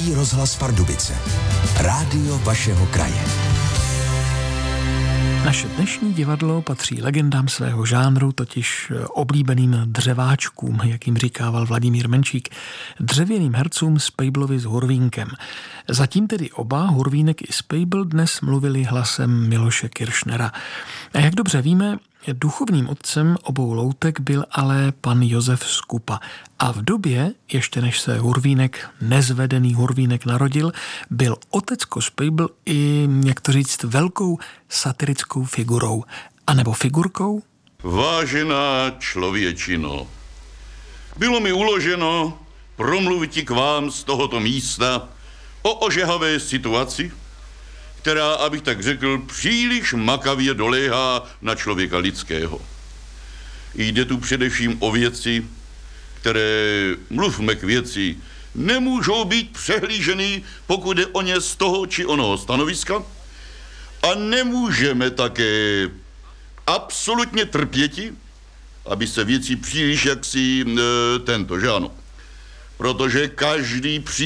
Český rozhlas Pardubice. Rádio vašeho kraje. Naše dnešní divadlo patří legendám svého žánru, totiž oblíbeným dřeváčkům, jak jim říkával Vladimír Menšík, dřevěným hercům Spejblovi s Hurvínkem. Zatím tedy oba, Hurvínek i Spejbl, dnes mluvili hlasem Miloše Kiršnera. A jak dobře víme, duchovním otcem obou loutek byl ale pan Josef Skupa. A v době, ještě než se Hurvínek, nezvedený Hurvínek narodil, byl otecko Spejbl i, jak to říct, velkou satirickou figurou. A nebo figurkou? Vážená člověčino, bylo mi uloženo promluvit k vám z tohoto místa o ožehavé situaci, která, abych tak řekl, příliš makavě doléhá na člověka lidského. Jde tu především o věci, které, mluvme k věci, nemůžou být přehlíženy, pokud je o ně z toho či onoho stanoviska, a nemůžeme také absolutně trpěti, aby se věci příliš jaksi protože ano. Protože každý